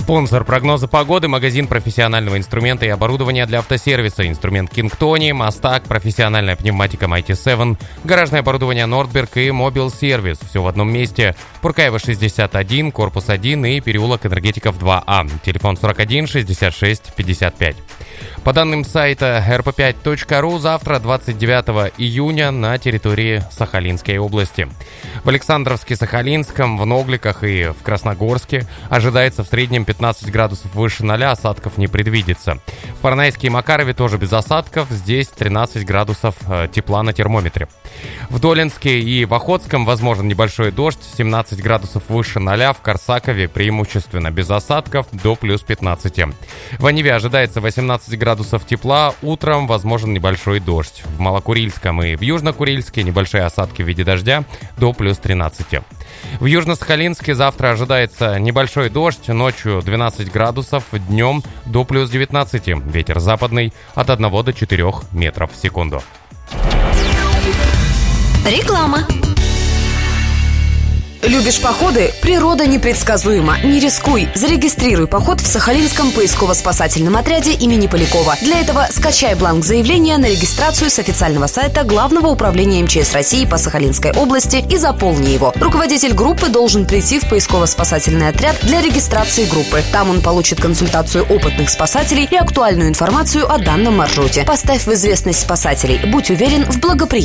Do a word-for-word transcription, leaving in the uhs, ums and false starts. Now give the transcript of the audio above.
Спонсор прогноза погоды – магазин профессионального инструмента и оборудования для автосервиса. Инструмент Кингтони, Мастак, профессиональная пневматика Майти семь, гаражное оборудование Нордберг и Мобил Сервис. Все в одном месте. Пуркаева шестьдесят один, корпус один и переулок Энергетиков два А. Телефон сорок один шестьдесят шесть пятьдесят пять. По данным сайта эр пэ пять точка ру, завтра, двадцать девятого июня, на территории Сахалинской области. В Александровске-Сахалинском, в Ногликах и в Красногорске ожидается в среднем пятнадцать градусов выше ноля, осадков не предвидится. В Парнайске и Макарове тоже без осадков, здесь тринадцать градусов тепла на термометре. В Долинске и в Охотском возможен небольшой дождь, семнадцать градусов выше ноля, в Корсакове преимущественно без осадков, до плюс пятнадцати. В Оневе ожидается восемнадцать градусов тепла, утром возможен небольшой дождь. В Малокурильском и в Южнокурильске небольшие осадки в виде дождя, до плюс тринадцати. В Южно-Сахалинске завтра ожидается небольшой дождь, ночью двенадцать градусов, днем до плюс девятнадцати. Ветер западный от одного до четырёх метров в секунду. Реклама. Любишь походы? Природа непредсказуема. Не рискуй. Зарегистрируй поход в Сахалинском поисково-спасательном отряде имени Полякова. Для этого скачай бланк заявления на регистрацию с официального сайта Главного управления эм че эс России по Сахалинской области и заполни его. Руководитель группы должен прийти в поисково-спасательный отряд для регистрации группы. Там он получит консультацию опытных спасателей и актуальную информацию о данном маршруте. Поставь в известность спасателей. Будь уверен в благоприятности.